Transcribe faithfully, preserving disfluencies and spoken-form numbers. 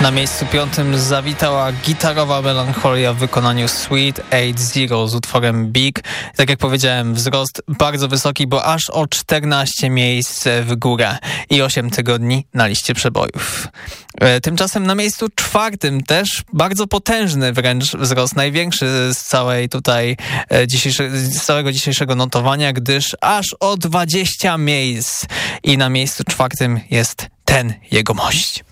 Na miejscu piątym zawitała gitarowa melancholia w wykonaniu Sweet eight zero z utworem Big. Tak jak powiedziałem, wzrost bardzo wysoki, bo aż o czternaście miejsc w górę i osiem tygodni na liście przebojów. Tymczasem na miejscu czwartym też bardzo potężny wręcz wzrost, największy z całej tutaj dzisiejsze, z całego dzisiejszego notowania, gdyż aż o dwadzieścia miejsc i na miejscu czwartym jest Ten jegomość.